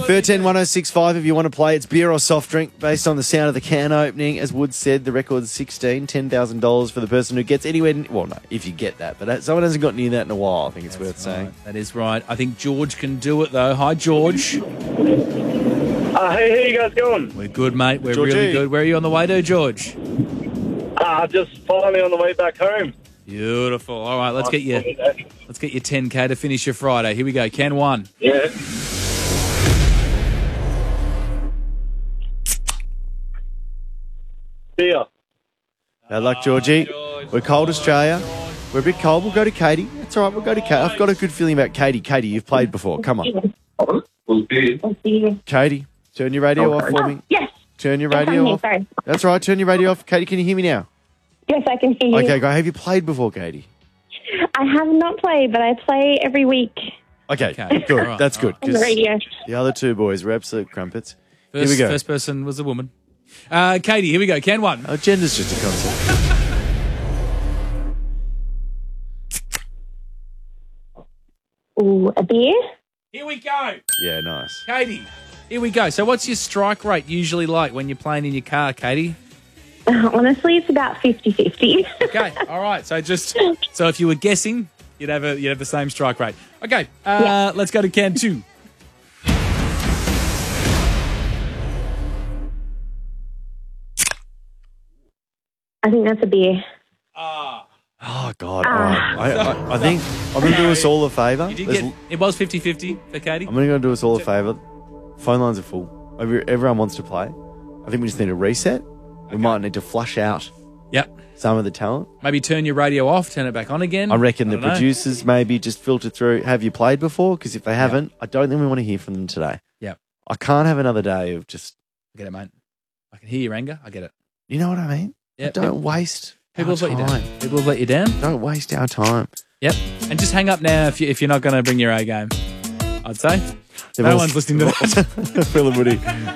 13 1065 if you want to play. It's beer or soft drink based on the sound of the can opening. As Wood said, the record's 16, $10,000 for the person who gets anywhere. Well, no, if you get that. But someone hasn't got near that in a while, I think it's worth saying. That is right. I think George can do it, though. Hi, George. Hey, how you guys going? We're good, mate. We're Georgie. really good. Where are you on the way to, George? Just finally on the way back home. Beautiful. All right, let's get you 10K to finish your Friday. Here we go. Can one. Yeah. Beer. Bad luck, Georgie. George. We're cold, Australia. We're a bit cold. We'll go to Katie. That's all right. We'll go to Katie. I've got a good feeling about Katie. Katie, you've played before. Come on. Katie, turn your radio off for me. Yes. Turn your Yes, I'm radio here, off. sorry. That's all right. Turn your radio off. Katie, can you hear me now? Yes, I can hear you. Okay, go. Have you played before, Katie? I have not played, but I play every week Okay, Okay, good. all right, That's all good. on the 'cause radio. the other two boys were absolute crumpets. Here we go. First person was a woman. Katie, here we go. Can one. Oh, gender's just a concept. Ooh, a beer? Here we go. Yeah, nice. Katie, here we go. So what's your strike rate usually like when you're playing in your car, Katie? Honestly, it's about 50-50. Okay, all right. So if you were guessing, you'd have the same strike rate. Okay, Yeah. let's go to can two. I think that's a beer. Oh, God. All right. I think I'm going to do us all a favour. You did get it was 50-50 for Katie. I'm going to do us all a favour. Phone lines are full. Everyone wants to play. I think we just need a reset. We might need to flush out Yep. some of the talent. Maybe turn your radio off, turn it back on again. I reckon the don't know. producers maybe just filter through. Have you played before? Because if they haven't, I don't think we want to hear from them today. Yep. I can't have another day of just, I get it, mate. I can hear your anger. I get it. you know what I mean? Yep. Don't waste People our have let you time. down. People have let you down. Don't waste our time. Yep. And just hang up now if you're not going to bring your A game. I'd say. They've No all- one's listening to that. Phil and Woody.